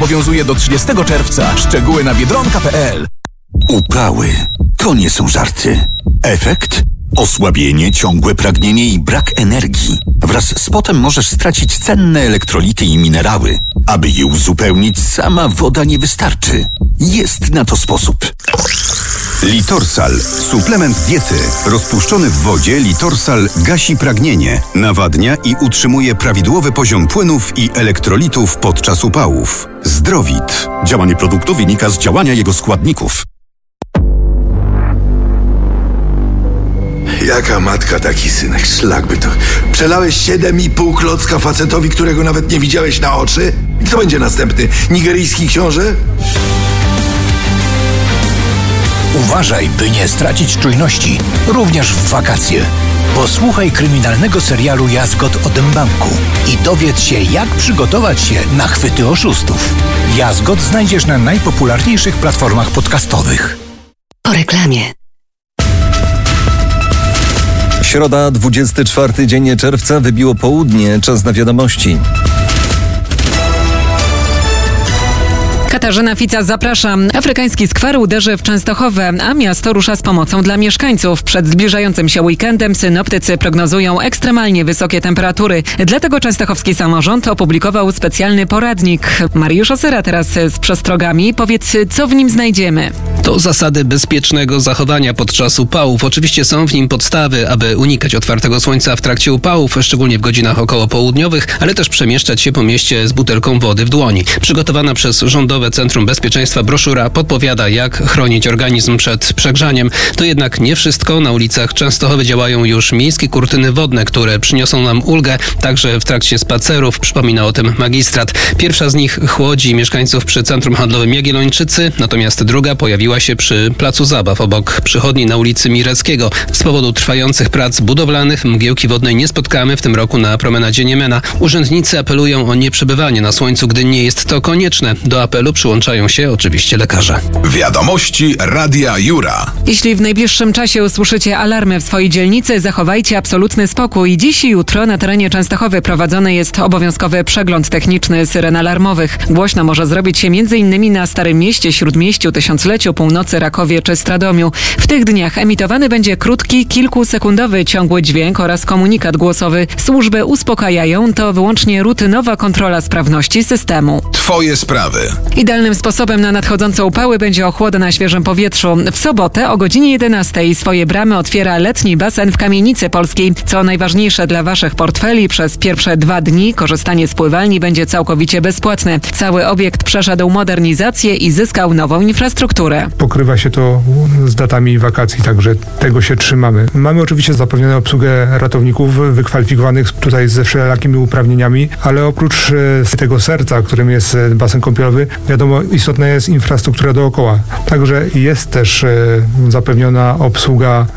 obowiązuje do 30 czerwca. Szczegóły na biedronka.pl. Upały to nie są żarty. Efekt? Osłabienie, ciągłe pragnienie i brak energii. Wraz z potem możesz stracić cenne elektrolity i minerały. Aby je uzupełnić, sama woda nie wystarczy. Jest na to sposób. Litorsal. Suplement diety. Rozpuszczony w wodzie Litorsal gasi pragnienie, nawadnia i utrzymuje prawidłowy poziom płynów i elektrolitów podczas upałów. Zdrowit. Działanie produktu wynika z działania jego składników. Jaka matka, taki synek, szlak by to. Przelałeś 7,5 klocka facetowi, którego nawet nie widziałeś na oczy? I co będzie następny? Nigeryjski książę? Uważaj, by nie stracić czujności, również w wakacje. Posłuchaj kryminalnego serialu Jazgot o Dębanku i dowiedz się, jak przygotować się na chwyty oszustów. Jazgot znajdziesz na najpopularniejszych platformach podcastowych. Po reklamie. Środa, 24 dzień czerwca, wybiło południe, czas na wiadomości. Katarzyna Fica zaprasza. Afrykański skwer uderzy w Częstochowę, a miasto rusza z pomocą dla mieszkańców. Przed zbliżającym się weekendem synoptycy prognozują ekstremalnie wysokie temperatury. Dlatego częstochowski samorząd opublikował specjalny poradnik. Mariusz Osyra teraz z przestrogami. Powiedz, co w nim znajdziemy? To zasady bezpiecznego zachowania podczas upałów. Oczywiście są w nim podstawy, aby unikać otwartego słońca w trakcie upałów, szczególnie w godzinach okołopołudniowych, ale też przemieszczać się po mieście z butelką wody w dłoni. Przygotowana przez Rządowe Centrum Bezpieczeństwa broszura podpowiada, jak chronić organizm przed przegrzaniem. To jednak nie wszystko. Na ulicach Częstochowy działają już miejskie kurtyny wodne, które przyniosą nam ulgę także w trakcie spacerów. Przypomina o tym magistrat. Pierwsza z nich chłodzi mieszkańców przy Centrum Handlowym Jagiellończycy, natomiast druga pojawiła się przy Placu Zabaw obok przychodni na ulicy Mireckiego. Z powodu trwających prac budowlanych mgiełki wodnej nie spotkamy w tym roku na promenadzie Niemena. Urzędnicy apelują o nieprzebywanie na słońcu, gdy nie jest to konieczne. Do apelu przyłączają się oczywiście lekarze. Wiadomości Radia Jura. Jeśli w najbliższym czasie usłyszycie alarmy w swojej dzielnicy, zachowajcie absolutny spokój. Dziś i jutro na terenie Częstochowy prowadzony jest obowiązkowy przegląd techniczny syren alarmowych. Głośno może zrobić się m.in. na Starym Mieście, Śródmieściu, Tysiącleciu, Północy, Rakowie czy Stradomiu. W tych dniach emitowany będzie krótki, kilkusekundowy ciągły dźwięk oraz komunikat głosowy. Służby uspokajają, to wyłącznie rutynowa kontrola sprawności systemu. Twoje sprawy. Idealnym sposobem na nadchodzące upały będzie ochłoda na świeżym powietrzu. W sobotę o godzinie 11 swoje bramy otwiera letni basen w Kamienicy Polskiej. Co najważniejsze dla Waszych portfeli, przez pierwsze 2 dni korzystanie z pływalni będzie całkowicie bezpłatne. Cały obiekt przeszedł modernizację i zyskał nową infrastrukturę. Pokrywa się to z datami wakacji, także tego się trzymamy. Mamy oczywiście zapewnioną obsługę ratowników wykwalifikowanych tutaj ze wszelakimi uprawnieniami, ale oprócz tego serca, którym jest basen kąpielowy, wiadomo, istotna jest infrastruktura dookoła. Także jest też zapewniona obsługa